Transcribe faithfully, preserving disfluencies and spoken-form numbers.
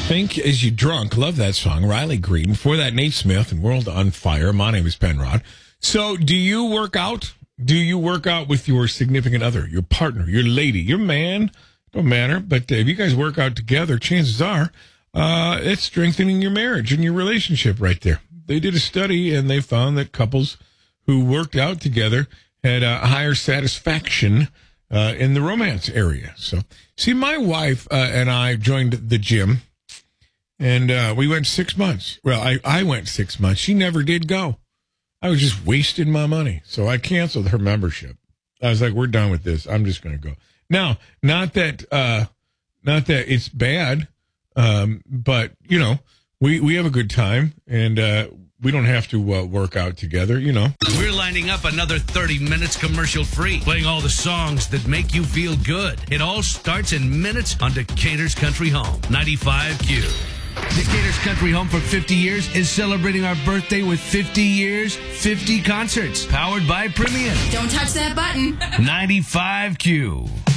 Think As You Drunk. Love that song. Riley Green. Before that, Nate Smith and World on Fire. My name is Penrod. So do you work out? Do you work out with your significant other, your partner, your lady, your man? Don't matter. But if you guys work out together, chances are uh, it's strengthening your marriage and your relationship right there. They did a study and they found that couples who worked out together had a higher satisfaction uh, in the romance area. So, see, my wife uh, and I joined the gym, and uh, we went six months. Well, I, I went six months. She never did go. I was just wasting my money. So I canceled her membership. I was like, we're done with this. I'm just going to go. Now, not that uh, not that it's bad, um, but, you know, we, we have a good time, and uh, we don't have to uh, work out together, you know. We're lining up another thirty minutes commercial free, playing all the songs that make you feel good. It all starts in minutes on Decatur's Country Home, ninety-five Q. Decatur's Country Home for fifty years is celebrating our birthday with fifty years, fifty concerts, powered by Premium. Don't touch that button. ninety-five Q.